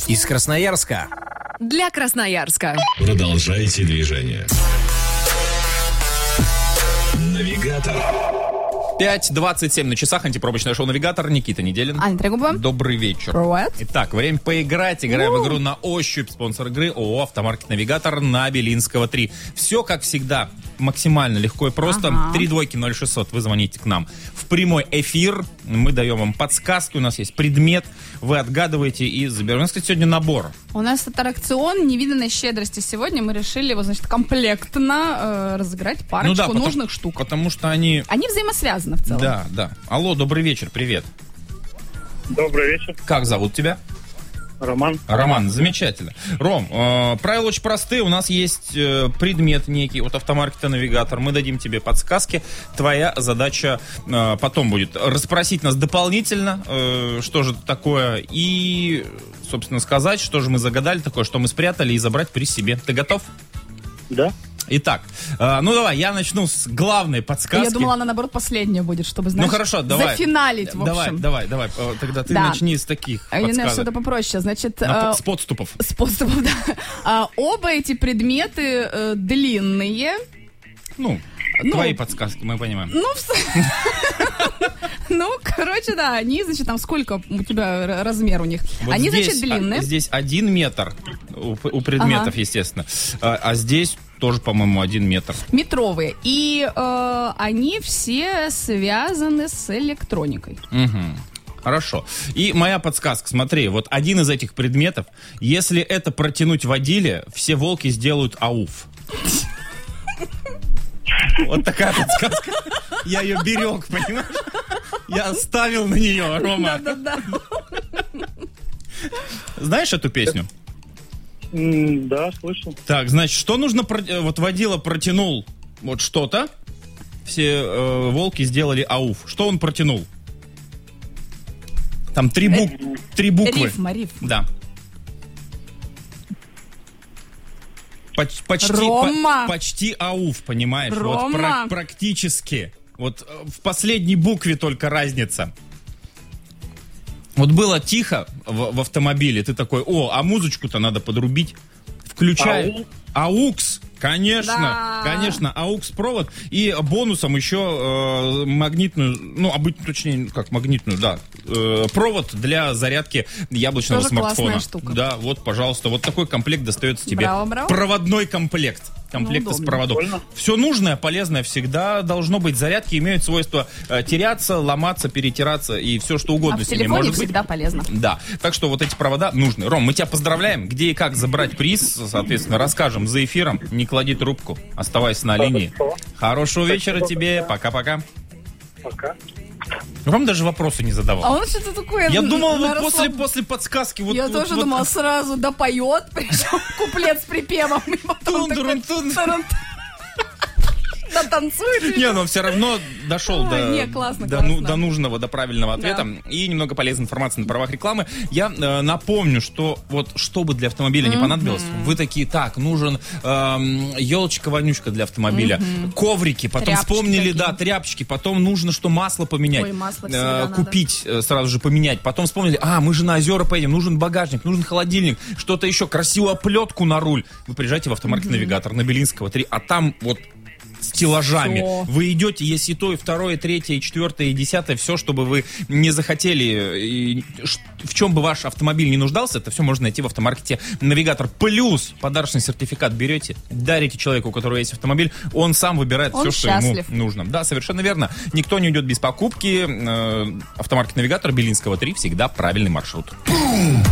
Из Красноярска. Для Красноярска. Продолжайте движение. Навигатор. 5:27 на часах. Антипробочное шоу «Навигатор». Никита Неделин. Аня Трегубова. Добрый вечер. Привет. Итак, время поиграть. Играем в игру на ощупь. Спонсор игры ООО «Автомаркет Навигатор» на Белинского 3. Все, как всегда, максимально легко и просто. 3-0600. Вы звоните к нам в прямой эфир. Мы даем вам подсказки. У нас есть предмет. Вы отгадываете и заберем. У нас, кстати, сегодня набор. У нас аттракцион невиданной щедрости. Сегодня мы решили его, значит, комплектно разыграть парочку нужных штук. Потому что они взаимосвязаны в целом. Да, да. Алло, добрый вечер, привет. Добрый вечер. Как зовут тебя? Роман. Роман, замечательно. Ром, правила очень простые. У нас есть предмет некий от автомаркета «Навигатор». Мы дадим тебе подсказки. Твоя задача потом будет расспросить нас дополнительно, что же это такое, и, собственно, сказать, что же мы загадали такое, что мы спрятали, и забрать при себе. Ты готов? Да. Итак, давай, я начну с главной подсказки. Я думала, она, наоборот, последняя будет, чтобы, знаешь, хорошо, давай. зафиналить, в общем. Давай. Тогда ты начни с таких подсказок. Я что-то попроще. Значит, с подступов. С подступов, да. Оба эти предметы длинные. Твои подсказки, мы понимаем. Короче, да, они, значит, там сколько у тебя размер у них? Вот они, здесь, значит, длинные. Здесь 1 метр у предметов, естественно. А здесь тоже, по-моему, 1 метр. Метровые. И они все связаны с электроникой. Угу. Хорошо. И моя подсказка, смотри, вот один из этих предметов, если это протянуть водиле, все волки сделают ауф. Вот такая подсказка. Я ее берег, понимаешь? Я ставил на нее, Рома. Да. Знаешь эту песню? Да, слышал. Так, значит, что нужно... Вот водила протянул вот что-то, все волки сделали ауф. Что он протянул? Там три буквы. Рифма. Да. Почти ауф, понимаешь? Рома. Вот практически. Вот в последней букве только разница. Вот было тихо в автомобиле, ты такой, а музычку-то надо подрубить. Включай. Аукс. Конечно, аукс-провод. И бонусом еще магнитную, магнитную, да, провод для зарядки яблочного тоже смартфона. Классная штука. Да, вот, пожалуйста, вот такой комплект достается тебе. Браво. Проводной комплект. Комплект из проводов. Все нужное, полезное всегда должно быть. Зарядки имеют свойство теряться, ломаться, перетираться и все что угодно в с ними может быть. всегда полезно. Да, так что вот эти провода нужны. Ром, мы тебя поздравляем. Где и как забрать приз, соответственно, расскажем за эфиром. Не клади трубку, оставайся на линии. Хорошего вечера тебе. Пока-пока. Пока. Ром даже вопросы не задавал. А он что-то такое... Я думал, вот после подсказки... Я тоже думала, сразу допоет, причем куплет с припевом. И потом танцует. Не, но все равно дошел до нужного, до правильного ответа. Да. И немного полезной информации на правах рекламы. Я напомню, что вот чтобы для автомобиля не понадобилось, вы такие, нужен елочка-вонючка для автомобиля, коврики, потом вспомнили, тряпочки, потом нужно, что масло поменять, купить, сразу же поменять, потом вспомнили, мы же на озера поедем, нужен багажник, нужен холодильник, что-то еще, красивую оплетку на руль. Вы приезжаете в автомаркет «Навигатор» на Белинского 3, а там вот стеллажами. Всё. Вы идете, есть и то, и второе, и третье, и четвертое, и десятое, все, чтобы вы не захотели, и в чем бы ваш автомобиль не нуждался, это все можно найти в автомаркете «Навигатор». Плюс подарочный сертификат берете, дарите человеку, у которого есть автомобиль, он сам выбирает все, что ему нужно. Да, совершенно верно. Никто не уйдет без покупки. Автомаркет «Навигатор», Белинского 3, всегда правильный маршрут.